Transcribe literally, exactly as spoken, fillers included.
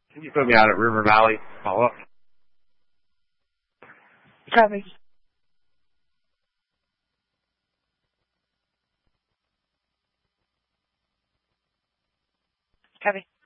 Can you put me out at River Valley? Follow up. Copy. Copy.